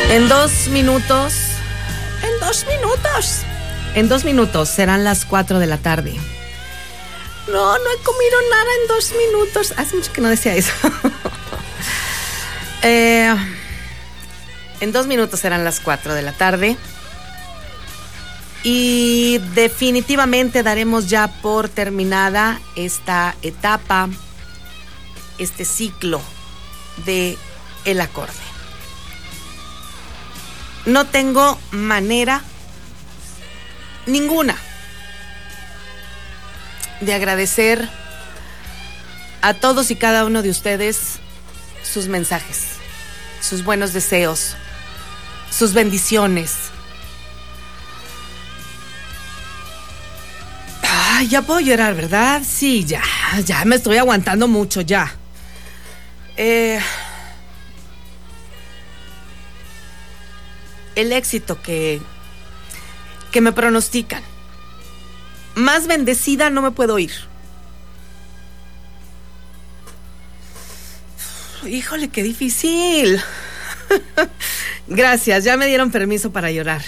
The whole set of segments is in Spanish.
En 2 minutos. En 2 minutos serán las 4 de la tarde. No he comido nada en 2 minutos. Hace mucho que no decía eso. En 2 minutos serán las 4 de la tarde. Y definitivamente daremos ya por terminada esta etapa, este ciclo de el acorde. No tengo manera ninguna de agradecer a todos y cada uno de ustedes sus mensajes, sus buenos deseos, sus bendiciones. Ay, ya puedo llorar, ¿verdad? Sí, ya me estoy aguantando mucho, ya. El éxito que me pronostican. Más bendecida no me puedo ir. Híjole, qué difícil. Gracias, ya me dieron permiso para llorar.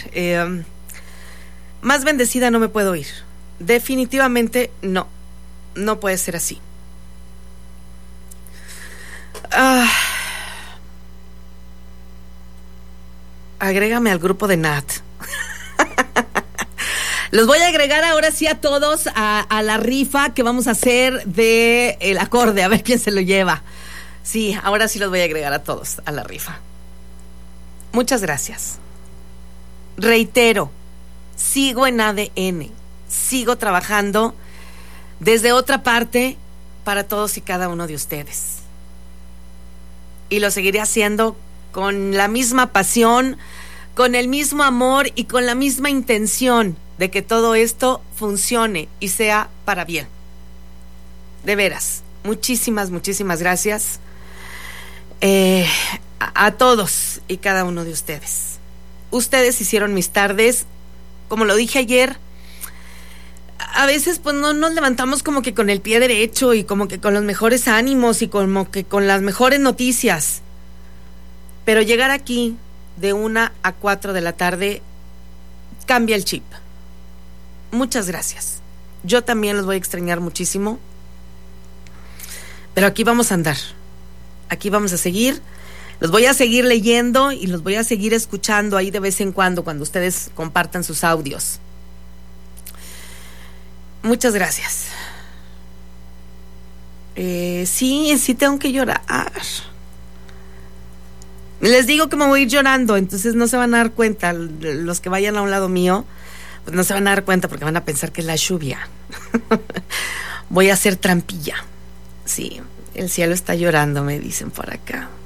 Más bendecida no me puedo ir. Definitivamente no puede ser así. Agrégame al grupo de Nat. Los voy a agregar ahora sí a todos a la rifa que vamos a hacer de el acorde, a ver quién se lo lleva. Sí, ahora sí los voy a agregar a todos a la rifa. Muchas gracias. Reitero, sigo en ADN, sigo trabajando desde otra parte para todos y cada uno de ustedes. Y lo seguiré haciendo con la misma pasión, con el mismo amor y con la misma intención de que todo esto funcione y sea para bien. De veras, muchísimas gracias a todos y cada uno de ustedes. Ustedes hicieron mis tardes, como lo dije ayer, a veces pues no nos levantamos como que con el pie derecho y como que con los mejores ánimos y como que con las mejores noticias. Pero llegar aquí de 1 a 4 de la tarde cambia el chip. Muchas gracias. Yo también los voy a extrañar muchísimo. Pero aquí vamos a andar. Aquí vamos a seguir. Los voy a seguir leyendo y los voy a seguir escuchando ahí de vez en cuando ustedes compartan sus audios. Muchas gracias. Sí tengo que llorar. Les digo que me voy a ir llorando, entonces no se van a dar cuenta. Los que vayan a un lado mío, pues no se van a dar cuenta porque van a pensar que es la lluvia. Voy a hacer trampilla. Sí, el cielo está llorando, me dicen por acá.